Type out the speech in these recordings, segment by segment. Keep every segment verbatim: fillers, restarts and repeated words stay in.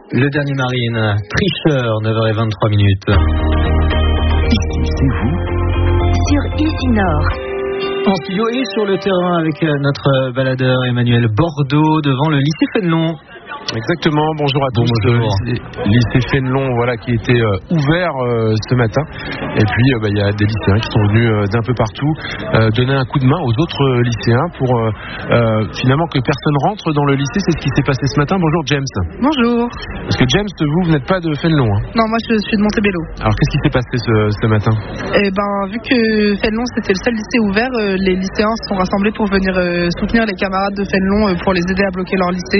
Le dernier Marine, tricheur, neuf heures vingt-trois minutes. Ici, c'est vous, sur Easy Nord. En studio et sur le terrain avec notre baladeur Emmanuel Bordeaux devant le lycée Fénelon. Exactement, bonjour à tous. Bonjour. Lycée, lycée Fénelon, voilà, qui était euh, ouvert euh, ce matin. Et puis, il euh, bah, y a des lycéens qui sont venus euh, d'un peu partout euh, donner un coup de main aux autres euh, lycéens pour euh, euh, finalement que personne rentre dans le lycée. C'est ce qui s'est passé ce matin. Bonjour James. Bonjour. Parce que James, vous, vous n'êtes pas de Fénelon. Hein. Non, moi je suis de Montebello. Alors, qu'est-ce qui s'est passé ce, ce matin? Eh ben, vu que Fénelon c'était le seul lycée ouvert, euh, les lycéens se sont rassemblés pour venir euh, soutenir les camarades de Fénelon euh, pour les aider à bloquer leur lycée.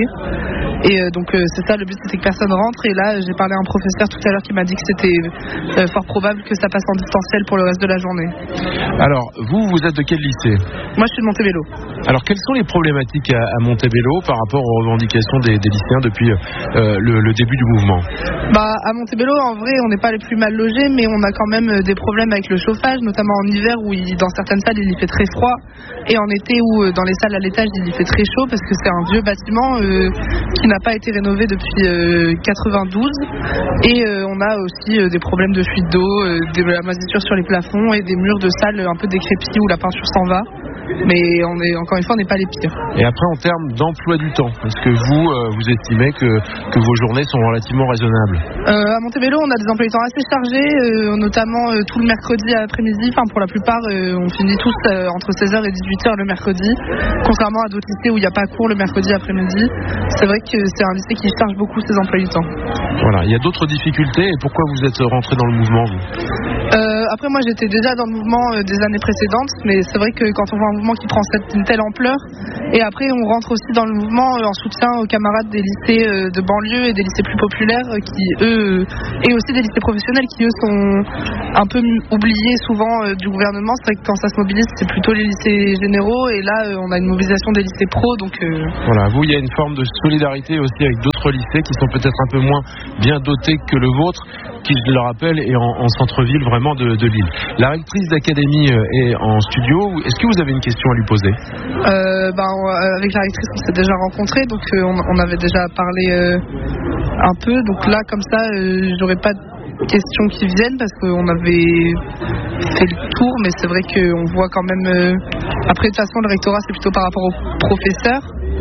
Et euh, donc euh, c'est ça, le but c'était que personne rentre. Et là j'ai parlé à un professeur tout à l'heure qui m'a dit que c'était euh, fort probable que ça passe en distanciel pour le reste de la journée. Alors vous, vous êtes de quel lycée? Moi je suis de Montebello. Alors quelles sont les problématiques à, à Montebello par rapport aux revendications des, des lycéens depuis euh, le, le début du mouvement? Bah à Montebello en vrai on n'est pas les plus mal logés, mais on a quand même des problèmes avec le chauffage, notamment en hiver où il, dans certaines salles il y fait très froid, et en été où dans les salles à l'étage il y fait très chaud parce que c'est un vieux bâtiment euh, qui n'a pas été rénové depuis euh, quatre-vingt-douze, et euh, on a aussi euh, des problèmes de fuite d'eau, euh, de la moisissure sur les plafonds et des murs de salles un peu décrépits où la peinture s'en va. Mais on est, encore une fois, on n'est pas les pires. Et après, en termes d'emploi du temps, est-ce que vous, euh, vous estimez que, que vos journées sont relativement raisonnables? euh, À Montebello, on a des emplois du temps assez chargés, euh, notamment euh, tout le mercredi après-midi. Enfin, pour la plupart, euh, on finit tous euh, entre seize heures et dix-huit heures le mercredi, contrairement à d'autres lycées où il n'y a pas cours le mercredi après-midi. C'est vrai que c'est un lycée qui charge beaucoup ses emplois du temps. Voilà, il y a d'autres difficultés. Et pourquoi vous êtes rentré dans le mouvement, vous? Euh, après moi j'étais déjà dans le mouvement euh, des années précédentes, mais c'est vrai que quand on voit un mouvement qui prend cette, une telle ampleur, et après on rentre aussi dans le mouvement euh, en soutien aux camarades des lycées euh, de banlieue et des lycées plus populaires euh, qui eux, euh, et aussi des lycées professionnels qui eux sont un peu oubliés souvent euh, du gouvernement. C'est vrai que quand ça se mobilise c'est plutôt les lycées généraux, et là euh, on a une mobilisation des lycées pros, donc euh... voilà, vous il y a une forme de solidarité aussi avec d'autres lycées qui sont peut-être un peu moins bien dotés que le vôtre, qui, je le rappelle, est en, en centre-ville vraiment de, de Lille. La rectrice d'académie est en studio. Est-ce que vous avez une question à lui poser? euh, ben, Avec la rectrice, on s'est déjà rencontrés, donc euh, on, on avait déjà parlé euh, un peu. Donc là, comme ça, euh, j'aurais pas de questions qui viennent parce qu'on avait fait le tour, mais c'est vrai qu'on voit quand même... Euh, après, de toute façon, le rectorat, c'est plutôt par rapport aux professeurs.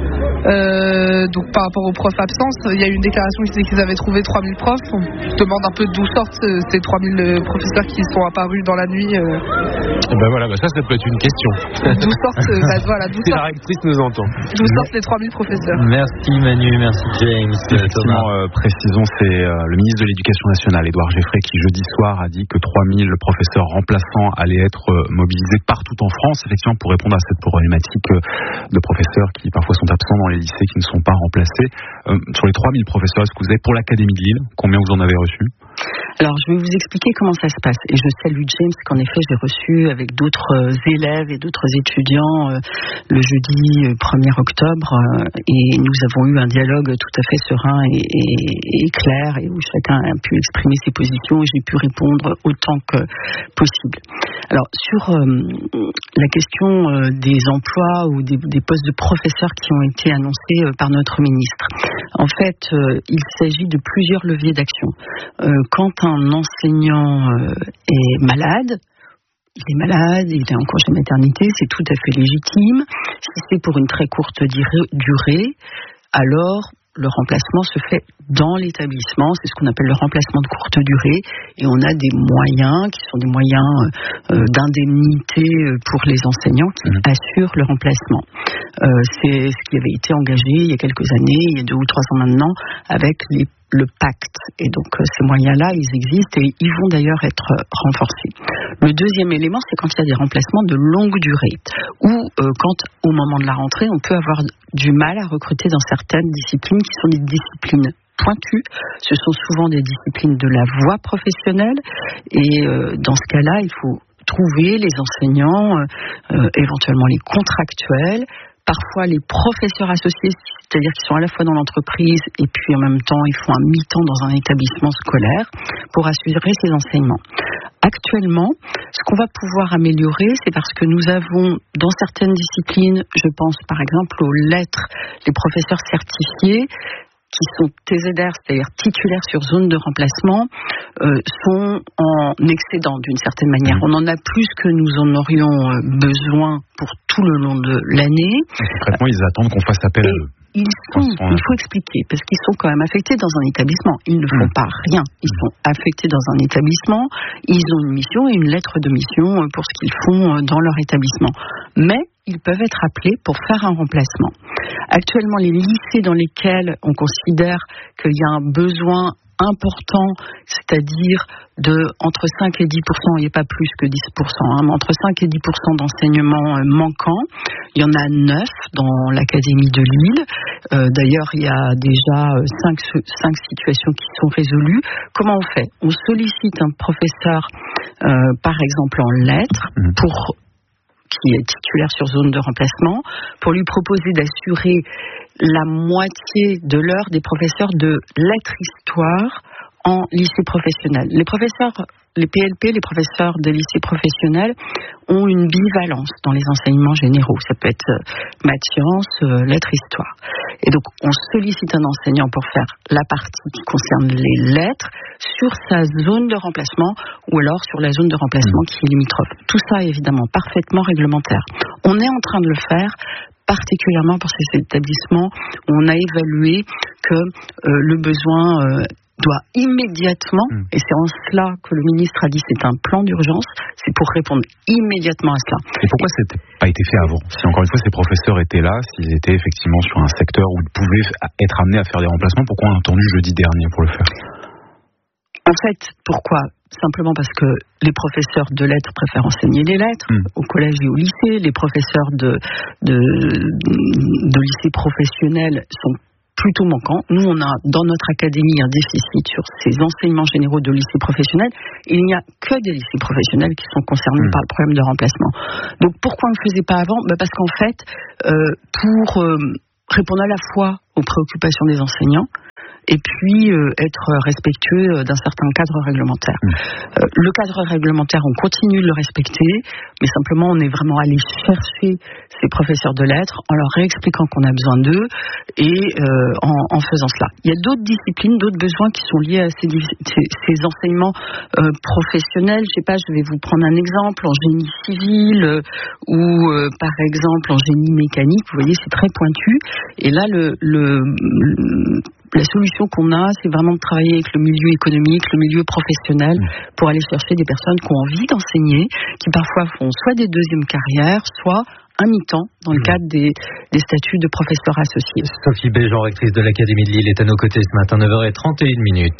Euh, donc par rapport aux profs absents, il y a eu une déclaration qui disait qu'ils avaient trouvé trois mille profs. On se demande un peu d'où sortent ces trois mille professeurs qui sont apparus dans la nuit. Euh... Et ben voilà, ben ça, ça peut être une question. D'où sortent, bah, voilà, d'où si sortent, la rectrice nous entend. D'où sortent les trois mille professeurs? Merci Manu, merci James. Effectivement, euh, précisons, c'est euh, le ministre de l'Éducation nationale, Édouard Geffray, qui jeudi soir a dit que trois mille professeurs remplaçants allaient être euh, mobilisés partout en France, effectivement, pour répondre à cette problématique euh, de professeurs qui parfois sont absents dans les lycées, qui ne sont pas remplacés. Euh, sur les trois mille professeurs, est-ce que vous avez pour l'Académie de Lille, combien vous en avez reçu? Alors, je vais vous expliquer comment ça se passe. Et je salue James, qu'en effet, j'ai reçu avec d'autres élèves et d'autres étudiants euh, le jeudi premier octobre. Euh, et nous avons eu un dialogue tout à fait serein et, et, et clair, et où chacun a pu exprimer ses positions et j'ai pu répondre autant que possible. Alors, sur euh, la question euh, des emplois ou des, des postes de professeurs qui ont été annoncés euh, par notre ministre, en fait, euh, il s'agit de plusieurs leviers d'action. Euh, quand un enseignant euh, est malade, il est malade, il est en congé maternité, c'est tout à fait légitime. Si c'est pour une très courte durée, alors le remplacement se fait dans l'établissement, c'est ce qu'on appelle le remplacement de courte durée, et on a des moyens qui sont des moyens euh, d'indemnité pour les enseignants qui mmh. assurent le remplacement. Euh, c'est ce qui avait été engagé il y a quelques années, il y a deux ou trois ans maintenant, avec les le pacte. Et donc euh, ces moyens-là, ils existent et ils vont d'ailleurs être euh, renforcés. Le deuxième élément, c'est quand il y a des remplacements de longue durée, ou euh, quand au moment de la rentrée, on peut avoir du mal à recruter dans certaines disciplines qui sont des disciplines pointues. Ce sont souvent des disciplines de la voie professionnelle et euh, dans ce cas-là, il faut trouver les enseignants, euh, éventuellement les contractuels, parfois les professeurs associés, c'est-à-dire qu'ils sont à la fois dans l'entreprise et puis en même temps ils font un mi-temps dans un établissement scolaire pour assurer ces enseignements. Actuellement, ce qu'on va pouvoir améliorer, c'est parce que nous avons dans certaines disciplines, je pense par exemple aux lettres, les professeurs certifiés qui sont T Z R, c'est-à-dire titulaires sur zone de remplacement, euh, sont en excédent d'une certaine manière. On en a plus que nous en aurions besoin pour tout le long de l'année. Concrètement, ils attendent qu'on fasse appel à eux. Ils sont, il faut expliquer, parce qu'ils sont quand même affectés dans un établissement. Ils ne font pas rien. Ils sont affectés dans un établissement. Ils ont une mission et une lettre de mission pour ce qu'ils font dans leur établissement. Mais ils peuvent être appelés pour faire un remplacement. Actuellement, les lycées dans lesquels on considère qu'il y a un besoin important, c'est-à-dire de entre cinq et dix pour cent, il n'y a pas plus que dix pour cent, hein, mais entre cinq et dix pour cent d'enseignements euh, manquants. Il y en a neuf dans l'Académie de Lille. Euh, d'ailleurs, il y a déjà cinq, cinq situations qui sont résolues. Comment on fait? On sollicite un professeur, euh, par exemple en lettres, pour qui est titulaire sur zone de remplacement, pour lui proposer d'assurer la moitié de l'heure des professeurs de lettres-histoire en lycée professionnel. Les professeurs, les P L P, les professeurs de lycée professionnel ont une bivalence dans les enseignements généraux. Ça peut être maths, sciences, lettres-histoire. Et donc, on sollicite un enseignant pour faire la partie qui concerne les lettres sur sa zone de remplacement ou alors sur la zone de remplacement qui est limitrophe. Tout ça est évidemment parfaitement réglementaire. On est en train de le faire particulièrement pour ces établissements où on a évalué que euh, le besoin euh, doit immédiatement, mmh. et c'est en cela que le ministre a dit c'est un plan d'urgence, c'est pour répondre immédiatement à cela. Et pourquoi ça n'a pas été fait avant? Si encore une fois ces professeurs étaient là, s'ils étaient effectivement sur un secteur où ils pouvaient être amenés à faire des remplacements, pourquoi on a attendu jeudi dernier pour le faire? En fait, pourquoi? Simplement parce que les professeurs de lettres préfèrent enseigner les lettres mmh. au collège et au lycée. Les professeurs de, de, de lycée professionnel sont plutôt manquants. Nous, on a dans notre académie un déficit sur ces enseignements généraux de lycée professionnel. Il n'y a que des lycées professionnels qui sont concernés mmh. par le problème de remplacement. Donc pourquoi on ne le faisait pas avant? Ben parce qu'en fait, euh, pour euh, répondre à la fois aux préoccupations des enseignants, et puis euh, être respectueux d'un certain cadre réglementaire. Mmh. Euh, le cadre réglementaire, on continue de le respecter, mais simplement on est vraiment allé chercher ces professeurs de lettres en leur réexpliquant qu'on a besoin d'eux et euh, en, en faisant cela. Il y a d'autres disciplines, d'autres besoins qui sont liés à ces, ces, ces enseignements euh, professionnels. Je sais pas, je vais vous prendre un exemple en génie civil euh, ou euh, par exemple en génie mécanique. Vous voyez, c'est très pointu. Et là, le, le, le la solution qu'on a, c'est vraiment de travailler avec le milieu économique, le milieu professionnel, pour aller chercher des personnes qui ont envie d'enseigner, qui parfois font soit des deuxièmes carrières, soit un mi-temps dans le cadre des, des statuts de professeurs associés. Sophie Béjean, rectrice de l'Académie de Lille, est à nos côtés ce matin, neuf heures trente et une minutes.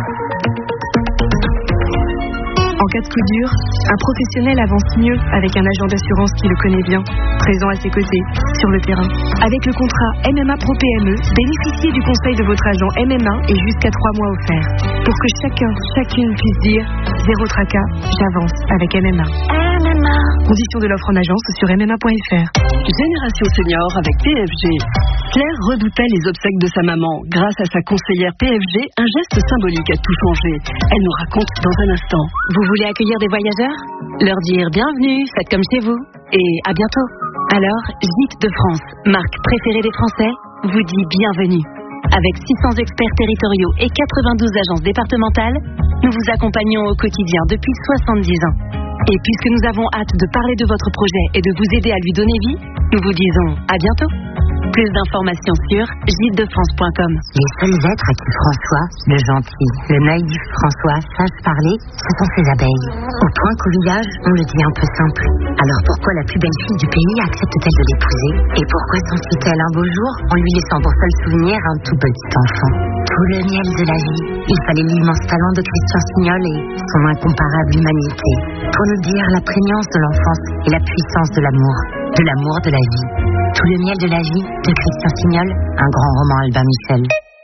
En cas de coup dur, un professionnel avance mieux avec un agent d'assurance qui le connaît bien, présent à ses côtés, sur le terrain. Avec le contrat M M A Pro P M E, bénéficiez du conseil de votre agent M M A et jusqu'à trois mois offerts. Pour que chacun, chacune puisse dire « Zéro tracas, j'avance avec M M A ». M M A. Conditions de l'offre en agence sur m m a point f r. Génération Senior avec P F G. Claire redoutait les obsèques de sa maman. Grâce à sa conseillère P F G, un geste symbolique a tout changé. Elle nous raconte dans un instant. Vous voulez accueillir des voyageurs? Leur dire bienvenue, faites comme chez vous. Et à bientôt. Alors, Gîtes de France, marque préférée des Français, vous dit bienvenue. Avec six cents experts territoriaux et quatre-vingt-douze agences départementales, nous vous accompagnons au quotidien depuis soixante-dix ans. Et puisque nous avons hâte de parler de votre projet et de vous aider à lui donner vie, nous vous disons à bientôt. Plus d'informations sur gîtes de france point com. Les seuls êtres à qui François, le gentil, le naïf François, sache parler, ce sont ses abeilles. Au point qu'au village, on le dit un peu simple. Alors pourquoi la plus belle fille du pays accepte-t-elle de l'épouser? Et pourquoi s'ensuit-elle un beau jour en lui laissant pour seul souvenir un tout petit enfant? Tout le miel de la vie, il fallait l'immense talent de Christian Signol et son incomparable humanité pour nous dire la prégnance de l'enfance et la puissance de l'amour, de l'amour de la vie. Tout le miel de la vie de Christian Signol, un grand roman Albin Michel.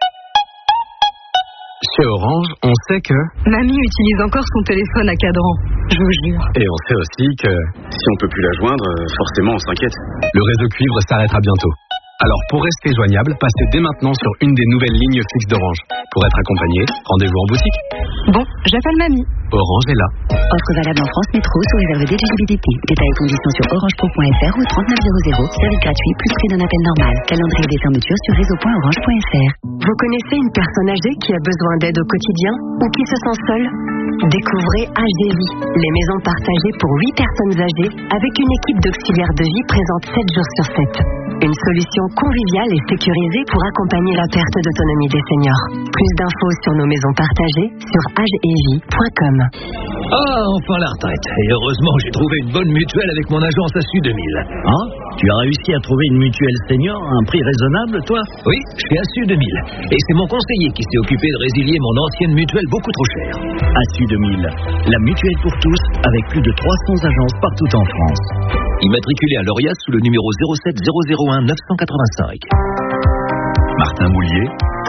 Chez Orange, on sait que... Mamie utilise encore son téléphone à cadran, je vous jure. Et on sait aussi que... Si on peut plus la joindre, forcément on s'inquiète. Le réseau cuivre s'arrêtera bientôt. Alors pour rester joignable, passez dès maintenant sur une des nouvelles lignes fixes d'Orange. Pour être accompagné, rendez-vous en boutique. Bon, j'appelle mamie. Orange est là. Offre valable en France Métro sous réserve d'éligibilité. Détails et conditions sur orangepro point f r ou trente-neuf zéro zéro. Service gratuit plus prix d'un appel normal. Calendrier des fermetures sur réseau point orange point f r. Vous connaissez une personne âgée qui a besoin d'aide au quotidien ou qui se sent seule? Découvrez H D V I, les maisons partagées pour huit personnes âgées avec une équipe d'auxiliaires de vie présente sept jours sur sept. Une solution conviviale et sécurisée pour accompagner la perte d'autonomie des seniors. Plus d'infos sur nos maisons partagées sur h e v i point com. Ah, enfin la retraite. Et heureusement, j'ai trouvé une bonne mutuelle avec mon agence A S U deux mille. Hein? Tu as réussi à trouver une mutuelle senior à un prix raisonnable, toi? Oui, chez A S U deux mille. Et c'est mon conseiller qui s'est occupé de résilier mon ancienne mutuelle beaucoup trop chère. A S U deux mille, la mutuelle pour tous, avec plus de trois cents agences partout en France. Immatriculé à Lorias sous le numéro zéro sept zéro zéro un neuf cent quatre-vingt-cinq. Martin Moulier.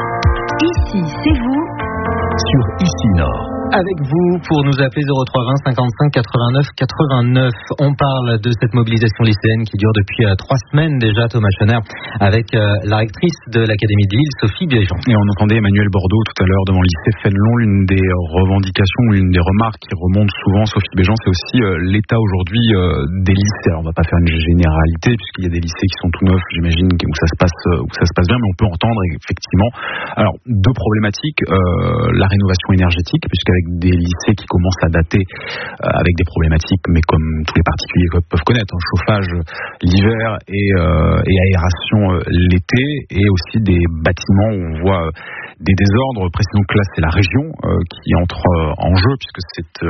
Ici, c'est vous. Sur Ici Nord. Avec vous pour nous appeler zéro trois vingt cinquante-cinq quatre-vingt-neuf quatre-vingt-neuf. On parle de cette mobilisation lycéenne qui dure depuis euh, trois semaines déjà, Thomas Schoner, avec euh, la rectrice de l'Académie de Lille, Sophie Béjean. Et on entendait Emmanuel Bordeaux tout à l'heure devant le lycée Fénelon. L'une des revendications, l'une des remarques qui remonte souvent, Sophie Béjean, c'est aussi euh, l'état aujourd'hui euh, des lycées. Alors on va pas faire une généralité puisqu'il y a des lycées qui sont tout neufs, j'imagine, où ça se passe, où ça se passe bien, mais on peut entendre effectivement. Alors deux problématiques, euh, la rénovation énergétique, puisqu'avec des lycées qui commencent à dater euh, avec des problématiques, mais comme tous les particuliers peuvent connaître, hein, chauffage l'hiver et, euh, et aération euh, l'été, et aussi des bâtiments où on voit euh, des désordres. Précisons que là c'est la région euh, qui entre euh, en jeu, puisque c'est euh,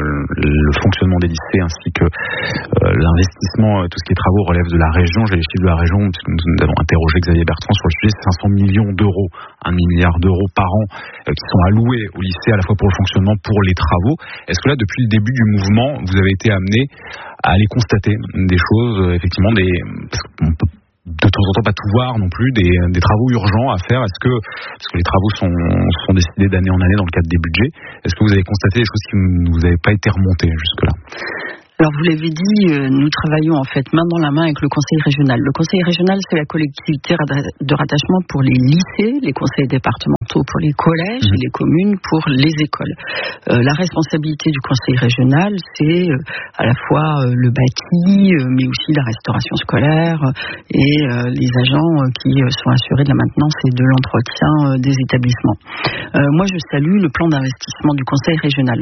le fonctionnement des lycées ainsi que euh, l'investissement, euh, tout ce qui est travaux relève de la région. J'ai les chiffres de la région, puisque nous avons interrogé Xavier Bertrand sur le sujet, c'est cinq cents millions d'euros, un milliard d'euros par an euh, qui sont alloués au lycée à la fois pour le fonctionnement, pour les travaux. Est-ce que là, depuis le début du mouvement, vous avez été amené à aller constater des choses, euh, effectivement, des, parce qu'on peut de temps en temps pas tout voir non plus, des, des travaux urgents à faire? Est-ce que, parce que les travaux sont, sont décidés d'année en année dans le cadre des budgets, est-ce que vous avez constaté des choses qui ne vous avaient pas été remontées jusque-là? Alors vous l'avez dit, nous travaillons en fait main dans la main avec le conseil régional. Le conseil régional, c'est la collectivité de rattachement pour les lycées, les conseils départementaux pour les collèges et les communes pour les écoles. Euh, la responsabilité du conseil régional, c'est euh, à la fois euh, le bâti, euh, mais aussi la restauration scolaire euh, et euh, les agents euh, qui euh, sont assurés de la maintenance et de l'entretien euh, des établissements. Euh, moi, je salue le plan d'investissement du conseil régional.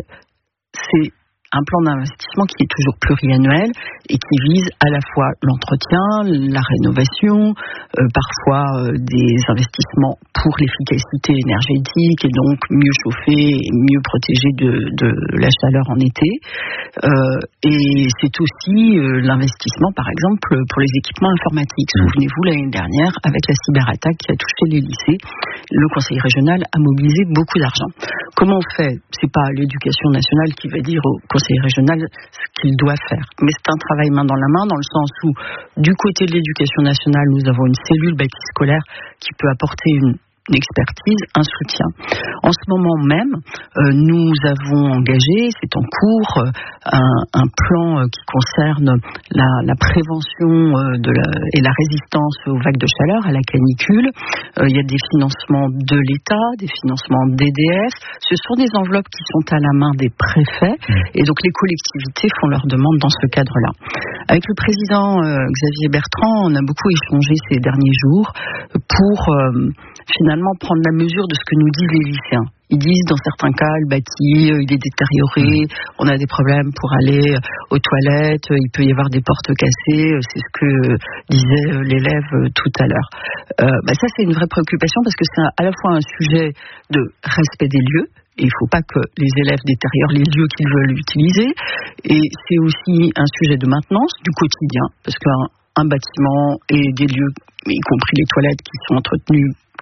C'est un plan d'investissement qui est toujours pluriannuel et qui vise à la fois l'entretien, la rénovation, euh, parfois euh, des investissements pour l'efficacité énergétique et donc mieux chauffer et mieux protéger de, de la chaleur en été. Euh, et c'est aussi euh, l'investissement, par exemple, pour les équipements informatiques. Souvenez-vous, l'année dernière, avec la cyberattaque qui a touché les lycées, le conseil régional a mobilisé beaucoup d'argent. Comment on fait? C'est pas l'éducation nationale qui va dire au conseil régional ce qu'il doit faire. Mais c'est un travail main dans la main, dans le sens où, du côté de l'éducation nationale, nous avons une cellule bâti scolaire qui peut apporter une une expertise, un soutien. En ce moment même, euh, nous avons engagé, c'est en cours, euh, un, un plan euh, qui concerne la, la prévention euh, de la, et la résistance aux vagues de chaleur, à la canicule. Euh, il y a des financements de l'État, des financements d'E D F. Ce sont des enveloppes qui sont à la main des préfets, et donc les collectivités font leurs demandes dans ce cadre-là. Avec le président euh, Xavier Bertrand, on a beaucoup échangé ces derniers jours pour euh, finalement prendre la mesure de ce que nous disent les lycéens. Ils disent, dans certains cas, le bâti, il est détérioré, on a des problèmes pour aller aux toilettes, il peut y avoir des portes cassées, c'est ce que disait l'élève tout à l'heure. Euh, bah ça, c'est une vraie préoccupation parce que c'est à la fois un sujet de respect des lieux, et il ne faut pas que les élèves détériorent les lieux qu'ils veulent utiliser, et c'est aussi un sujet de maintenance du quotidien, parce qu'un un bâtiment et des lieux, y compris les toilettes qui sont entretenus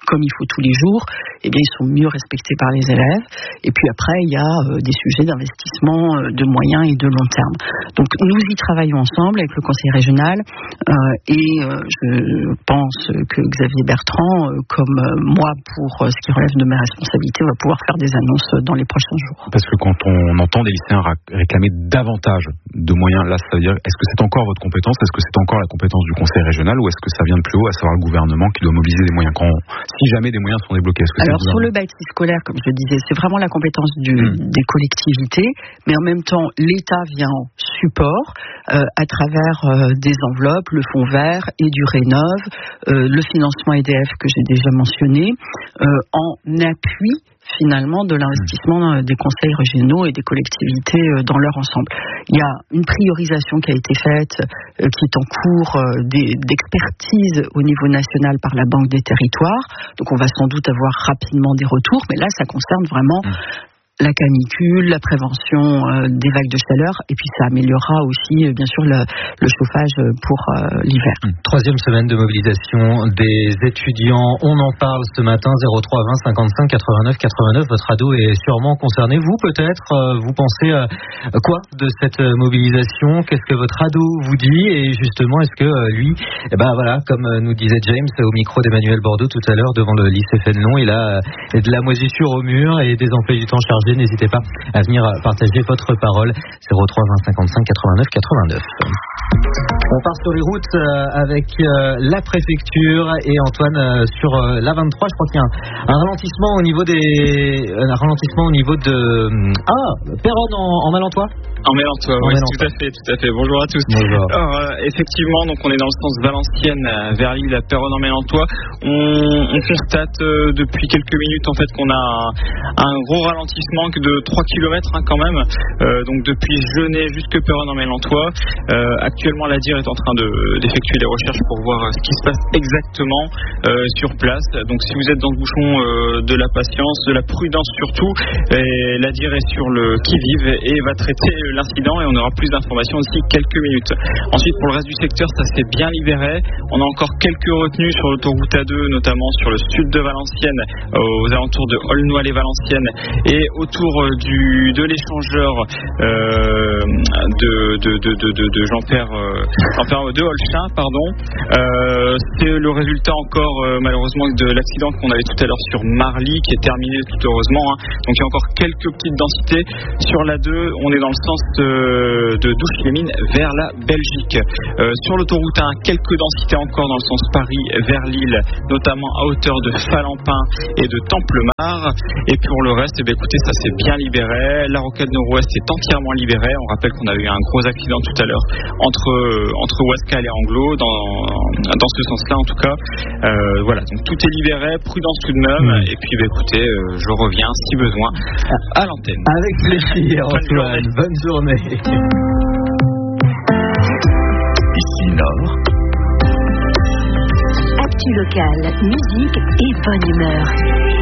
comme il faut tous les jours, eh bien, ils sont mieux respectés par les élèves. Et puis après, il y a euh, des sujets d'investissement euh, de moyen et de long terme. Donc, nous y travaillons ensemble avec le conseil régional euh, et euh, je pense que Xavier Bertrand, euh, comme euh, moi, pour euh, ce qui relève de mes responsabilités, va pouvoir faire des annonces dans les prochains jours. Parce que quand on entend des lycéens réclamer davantage de moyens, là, ça veut dire, est-ce que c'est encore votre compétence? Est-ce que c'est encore la compétence du conseil régional ou est-ce que ça vient de plus haut, à savoir le gouvernement qui doit mobiliser des moyens quand, si jamais des moyens sont débloqués? Est-ce que Alors, sur le bâti scolaire, comme je disais, c'est vraiment la compétence du, mmh. des collectivités, mais en même temps, l'État vient en support euh, à travers euh, des enveloppes, le fonds vert et du Rénov, euh, le financement E D F que j'ai déjà mentionné, euh, en appui finalement de l'investissement des conseils régionaux et des collectivités dans leur ensemble. Il y a une priorisation qui a été faite, qui est en cours d'expertise au niveau national par la Banque des territoires. Donc on va sans doute avoir rapidement des retours, mais là ça concerne vraiment la canicule, la prévention euh, des vagues de chaleur, et puis ça améliorera aussi, euh, bien sûr, le, le chauffage pour euh, l'hiver. Troisième semaine de mobilisation des étudiants. On en parle ce matin, zéro trois vingt cinquante-cinq quatre-vingt-neuf quatre-vingt-neuf. Votre ado est sûrement concerné. Vous, peut-être, euh, vous pensez euh, quoi de cette mobilisation? Qu'est-ce que votre ado vous dit? Et justement, est-ce que euh, lui, eh ben voilà, comme nous disait James au micro d'Emmanuel Bordeaux tout à l'heure devant le lycée Fénelon, il a euh, de la moisissure au mur et des emplois du temps chargés. N'hésitez pas à venir partager votre parole. zéro trois vingt cinquante-cinq quatre-vingt-neuf quatre-vingt-neuf. On part sur les routes avec la préfecture et Antoine sur l'A vingt-trois. Je crois qu'il y a un, un ralentissement au niveau des un ralentissement au niveau de ah Péronne en, en Malantois. En Mélantois, oui, tout à fait, tout à fait. Bonjour à tous. Bonjour. Alors, euh, effectivement, donc on est dans le sens Valenciennes vers l'île à Péronne en Mélantois. On, on constate euh, depuis quelques minutes en fait qu'on a un, un gros ralentissement de trois kilomètres hein, quand même. Euh, donc depuis Genêt jusque Péronne en Mélantois. Euh, actuellement, la D I R est en train de, d'effectuer des recherches pour voir ce qui se passe exactement euh, sur place. Donc si vous êtes dans le bouchon, euh, de la patience, de la prudence surtout. Et la D I R est sur le qui-vive et va traiter l'incident et on aura plus d'informations d'ici quelques minutes. Ensuite, pour le reste du secteur, ça s'est bien libéré. On a encore quelques retenues sur l'autoroute A deux, notamment sur le sud de Valenciennes, aux alentours de Aulnoy-les-Valenciennes et autour du, de l'échangeur euh, de, de, de, de, de, de Jean-Pierre euh, enfin, de Holchin, pardon. Euh, c'est le résultat encore euh, malheureusement de l'accident qu'on avait tout à l'heure sur Marly, qui est terminé tout heureusement. Hein. Donc il y a encore quelques petites densités. Sur l'A deux, on est dans le sens de, de Douche-les-Mines vers la Belgique. Euh, sur l'autoroute un, quelques densités encore dans le sens Paris vers Lille, notamment à hauteur de Falampin et de Templemar. Et pour le reste, eh bien, écoutez, ça s'est bien libéré. La rocade nord-ouest est entièrement libérée. On rappelle qu'on a eu un gros accident tout à l'heure entre, entre Ouascal et Anglo, dans, dans ce sens-là en tout cas. Euh, voilà, donc tout est libéré, prudence tout de même. Mmh. Et puis bah, écoutez, euh, je reviens si besoin à l'antenne. Avec plaisir, Antoine. Bonne journée. Ici Nord. Actu local, musique et bonne humeur.